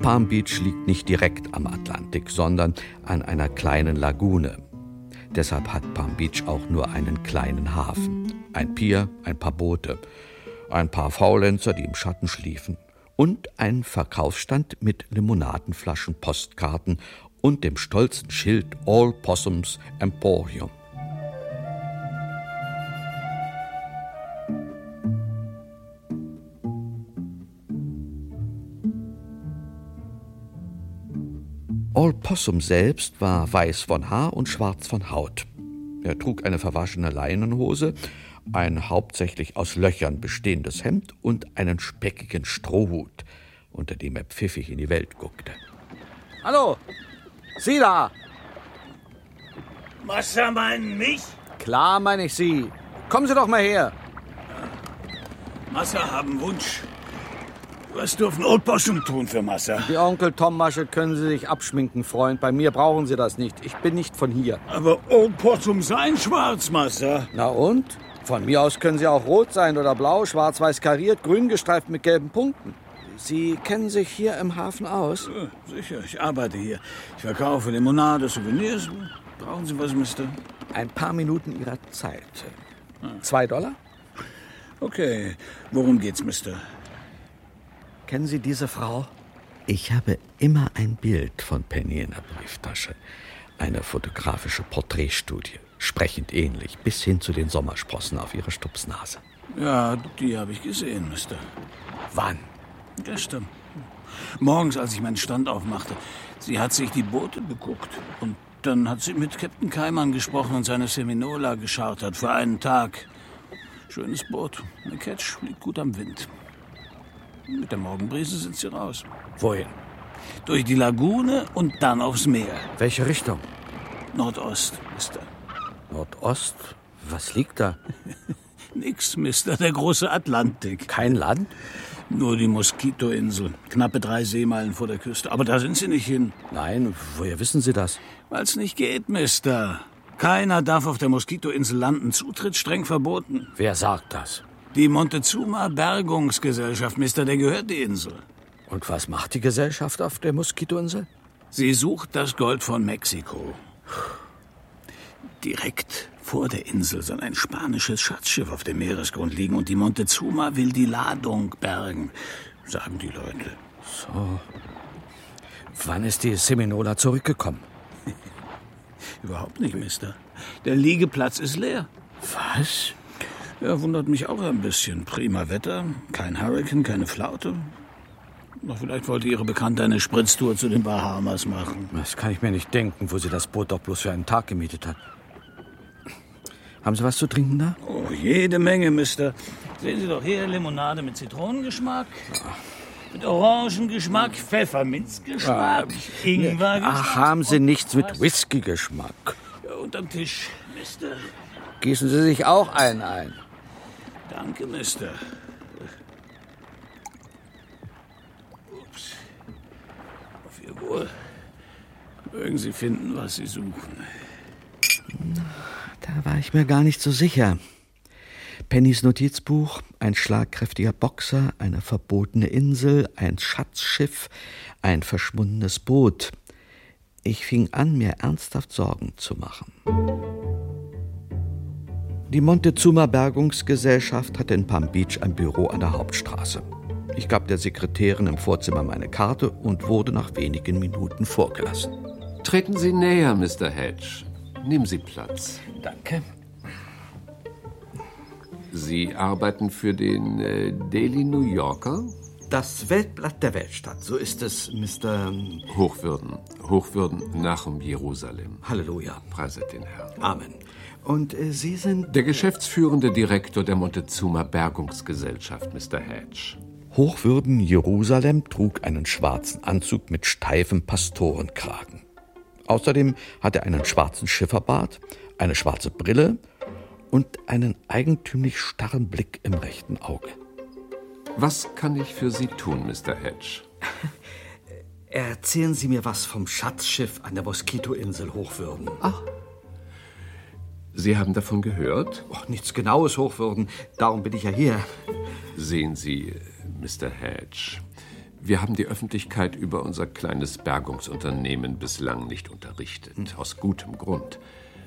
Palm Beach liegt nicht direkt am Atlantik, sondern an einer kleinen Lagune. Deshalb hat Palm Beach auch nur einen kleinen Hafen. Ein Pier, ein paar Boote, ein paar Faulenzer, die im Schatten schliefen und einen Verkaufsstand mit Limonadenflaschen, Postkarten und dem stolzen Schild All Possums Emporium. All Possum selbst war weiß von Haar und schwarz von Haut. Er trug eine verwaschene Leinenhose, ein hauptsächlich aus Löchern bestehendes Hemd und einen speckigen Strohhut, unter dem er pfiffig in die Welt guckte. Hallo, Sie da! Massa meinen mich? Klar meine ich Sie. Kommen Sie doch mal her. Massa haben Wunsch. Was dürfen Old Possum tun für Massa? Die Onkel Tom-Masche können Sie sich abschminken, Freund. Bei mir brauchen Sie das nicht. Ich bin nicht von hier. Aber Old Possum sein schwarz, Massa. Na und? Von mir aus können Sie auch rot sein oder blau, schwarz-weiß kariert, grün gestreift mit gelben Punkten. Sie kennen sich hier im Hafen aus? Ja, sicher, ich arbeite hier. Ich verkaufe Limonade, Souvenirs. Brauchen Sie was, Mister? Ein paar Minuten Ihrer Zeit. $2? Okay, worum geht's, Mister? Kennen Sie diese Frau? Ich habe immer ein Bild von Penny in der Brieftasche. Eine fotografische Porträtstudie, sprechend ähnlich, bis hin zu den Sommersprossen auf ihrer Stupsnase. Ja, die habe ich gesehen, Mister. Wann? Gestern. Morgens, als ich meinen Stand aufmachte. Sie hat sich die Boote beguckt. Und dann hat sie mit Captain Keimann gesprochen und seine Seminola geschartert für einen Tag. Schönes Boot. Eine Ketch liegt gut am Wind. Mit der Morgenbrise sind sie raus. Wohin? Durch die Lagune und dann aufs Meer. Welche Richtung? Nordost, Mister. Nordost? Was liegt da? Nix, Mister, der große Atlantik. Kein Land? Nur die Moskitoinsel. Knappe 3 Seemeilen vor der Küste. Aber da sind sie nicht hin. Nein, woher wissen Sie das? Weil's nicht geht, Mister. Keiner darf auf der Moskitoinsel landen. Zutritt streng verboten. Wer sagt das? Die Montezuma Bergungsgesellschaft, Mister, der gehört die Insel. Und was macht die Gesellschaft auf der Moskitoinsel? Sie sucht das Gold von Mexiko. Direkt vor der Insel soll ein spanisches Schatzschiff auf dem Meeresgrund liegen und die Montezuma will die Ladung bergen, sagen die Leute. So. Wann ist die Seminola zurückgekommen? Überhaupt nicht, Mister. Der Liegeplatz ist leer. Was? Ja, wundert mich auch ein bisschen. Prima Wetter, kein Hurrikan, keine Flaute. Doch vielleicht wollte Ihre Bekannte eine Spritztour zu den Bahamas machen. Das kann ich mir nicht denken, wo sie das Boot doch bloß für einen Tag gemietet hat. Haben Sie was zu trinken da? Oh, jede Menge, Mister. Sehen Sie doch hier, Limonade mit Zitronengeschmack, mit Orangengeschmack, Pfefferminzgeschmack, Ingwergeschmack. Ach, haben Sie nichts mit Whisky-Geschmack? Ja, unterm Tisch, Mister. Gießen Sie sich auch einen ein? Danke, Mister. Ups. Auf Ihr Wohl. Mögen Sie finden, was Sie suchen. Da war ich mir gar nicht so sicher. Pennys Notizbuch, ein schlagkräftiger Boxer, eine verbotene Insel, ein Schatzschiff, ein verschwundenes Boot. Ich fing an, mir ernsthaft Sorgen zu machen. Die Montezuma Bergungsgesellschaft hatte in Palm Beach ein Büro an der Hauptstraße. Ich gab der Sekretärin im Vorzimmer meine Karte und wurde nach wenigen Minuten vorgelassen. Treten Sie näher, Mr. Hedge. Nehmen Sie Platz. Danke. Sie arbeiten für den Daily New Yorker? Das Weltblatt der Weltstadt, so ist es, Mr. Hochwürden. Hochwürden Nachum Jerusalem. Halleluja. Preiset den Herrn. Amen. Und Sie sind... Der geschäftsführende Direktor der Montezuma Bergungsgesellschaft, Mr. Hedge. Hochwürden Jerusalem trug einen schwarzen Anzug mit steifem Pastorenkragen. Außerdem hatte er einen schwarzen Schifferbart, eine schwarze Brille und einen eigentümlich starren Blick im rechten Auge. Was kann ich für Sie tun, Mr. Hedge? Erzählen Sie mir was vom Schatzschiff an der Moskitoinsel, Hochwürden. Ach, Sie haben davon gehört? Och, nichts Genaues, Hochwürden. Darum bin ich ja hier. Sehen Sie, Mr. Hedge, Wir haben die Öffentlichkeit über unser kleines Bergungsunternehmen bislang nicht unterrichtet. Aus gutem Grund.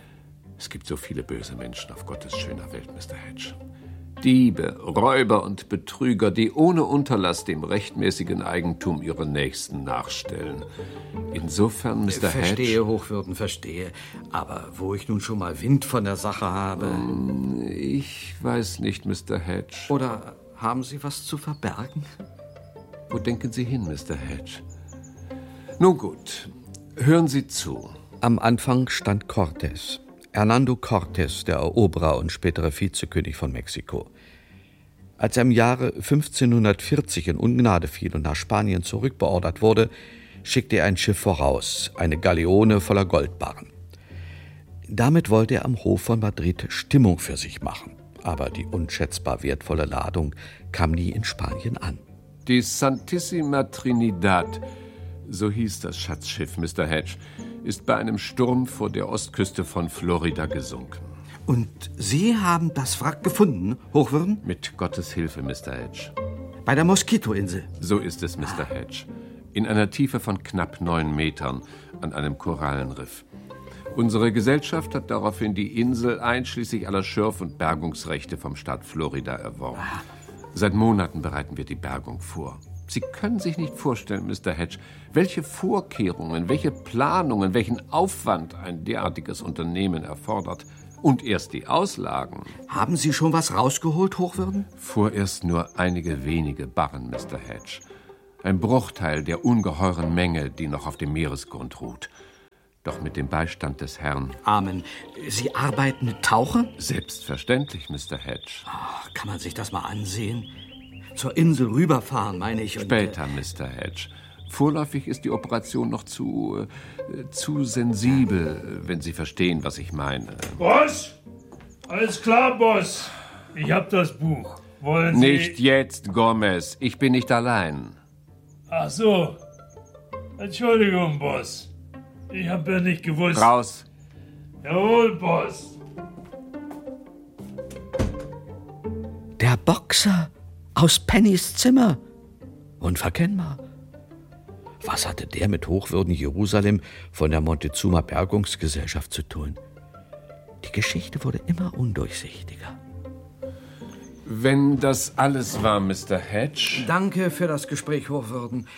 Es gibt so viele böse Menschen auf Gottes schöner Welt, Mr. Hedge. Diebe, Räuber und Betrüger, die ohne Unterlass dem rechtmäßigen Eigentum ihrer Nächsten nachstellen. Insofern, Mr. Hedge... Verstehe, Hochwürden, verstehe. Aber wo ich nun schon mal Wind von der Sache habe... Ich weiß nicht, Mr. Hedge. Oder haben Sie was zu verbergen? Wo denken Sie hin, Mr. Hedge? Nun gut, hören Sie zu. Am Anfang stand Cortés. Hernando Cortés, der Eroberer und spätere Vizekönig von Mexiko. Als er im Jahre 1540 in Ungnade fiel und nach Spanien zurückbeordert wurde, schickte er ein Schiff voraus, eine Galeone voller Goldbarren. Damit wollte er am Hof von Madrid Stimmung für sich machen. Aber die unschätzbar wertvolle Ladung kam nie in Spanien an. Die Santissima Trinidad, so hieß das Schatzschiff, Mr. Hedge, ist bei einem Sturm vor der Ostküste von Florida gesunken. Und Sie haben das Wrack gefunden, Hochwürden? Mit Gottes Hilfe, Mr. Hedge. Bei der Moskitoinsel? So ist es, Mr. Hedge. In einer Tiefe von knapp 9 Metern an einem Korallenriff. Unsere Gesellschaft hat daraufhin die Insel einschließlich aller Schürf- und Bergungsrechte vom Staat Florida erworben. Seit Monaten bereiten wir die Bergung vor. Sie können sich nicht vorstellen, Mr. Hedge, welche Vorkehrungen, welche Planungen, welchen Aufwand ein derartiges Unternehmen erfordert. Und erst die Auslagen. Haben Sie schon was rausgeholt, Hochwürden? Vorerst nur einige wenige Barren, Mr. Hedge. Ein Bruchteil der ungeheuren Menge, die noch auf dem Meeresgrund ruht. Doch mit dem Beistand des Herrn. Amen. Sie arbeiten mit Tauchern? Selbstverständlich, Mr. Hedge. Oh, kann man sich das mal ansehen? Zur Insel rüberfahren, meine ich. Später, Mr. Hedge. Vorläufig ist die Operation noch zu sensibel, wenn Sie verstehen, was ich meine. Boss? Alles klar, Boss. Ich hab das Buch. Wollen Sie... Nicht jetzt, Gomez. Ich bin nicht allein. Ach so. Entschuldigung, Boss. Ich hab ja nicht gewusst... Raus. Jawohl, Boss. Der Boxer aus Pennys Zimmer. Unverkennbar. Was hatte der mit Hochwürden Jerusalem von der Montezuma Bergungsgesellschaft zu tun? Die Geschichte wurde immer undurchsichtiger. Wenn das alles war, Mr. Hedge... Danke für das Gespräch, Hochwürden.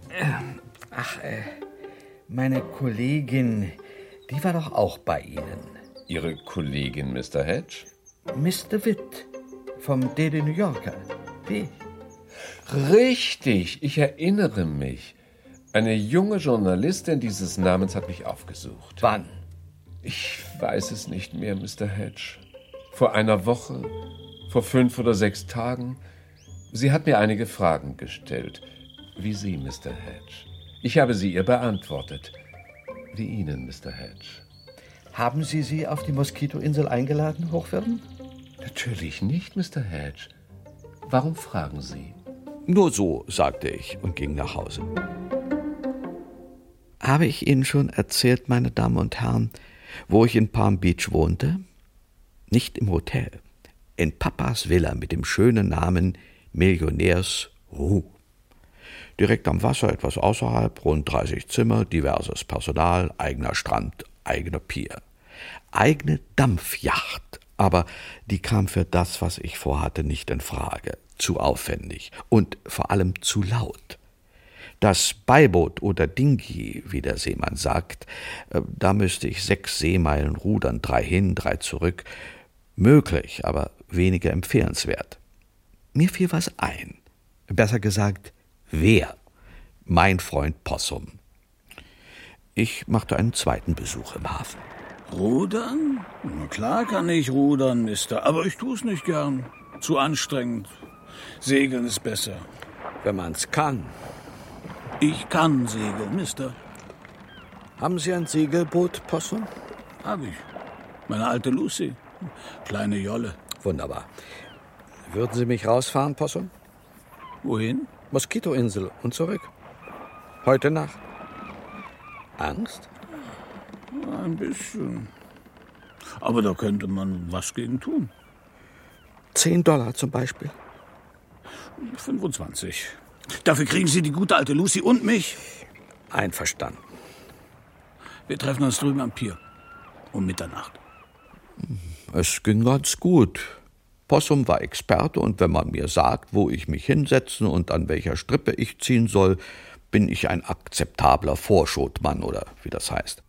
Meine Kollegin, die war doch auch bei Ihnen. Ihre Kollegin, Mr. Hedge? Mr. Witt vom Daily New Yorker. Wie? Richtig, ich erinnere mich. Eine junge Journalistin dieses Namens hat mich aufgesucht. Wann? Ich weiß es nicht mehr, Mr. Hedge. Vor einer Woche, vor 5 oder 6 Tagen. Sie hat mir einige Fragen gestellt. Wie Sie, Mr. Hedge. Ich habe sie ihr beantwortet. Wie Ihnen, Mr. Hedge. Haben Sie sie auf die Moskitoinsel eingeladen, Hochwürden? Natürlich nicht, Mr. Hedge. Warum fragen Sie? Nur so, sagte ich und ging nach Hause. Habe ich Ihnen schon erzählt, meine Damen und Herren, wo ich in Palm Beach wohnte? Nicht im Hotel, in Papas Villa mit dem schönen Namen Millionärs Ruh. Direkt am Wasser, etwas außerhalb, rund 30 Zimmer, diverses Personal, eigener Strand, eigener Pier. Eigene Dampfjacht, aber die kam für das, was ich vorhatte, nicht in Frage. Zu aufwendig und vor allem zu laut. Das Beiboot oder Dinghy, wie der Seemann sagt, da müsste ich 6 Seemeilen rudern, 3 hin, 3 zurück. Möglich, aber weniger empfehlenswert. Mir fiel was ein. Besser gesagt, wer? Mein Freund Possum. Ich machte einen zweiten Besuch im Hafen. Rudern? Na klar kann ich rudern, Mister, aber ich tu's nicht gern. Zu anstrengend. Segeln ist besser. Wenn man's kann. Ich kann segeln, Mister. Haben Sie ein Segelboot, Possum? Hab ich. Meine alte Lucy. Kleine Jolle. Wunderbar. Würden Sie mich rausfahren, Possum? Wohin? Moskitoinsel und zurück. Heute Nacht. Angst? Ein bisschen. Aber da könnte man was gegen tun. $10 zum Beispiel. 25. Dafür kriegen Sie die gute alte Lucy und mich. Einverstanden. Wir treffen uns drüben am Pier. Um Mitternacht. Es ging ganz gut. Possum war Experte und wenn man mir sagt, wo ich mich hinsetzen und an welcher Strippe ich ziehen soll, bin ich ein akzeptabler Vorschotmann oder wie das heißt.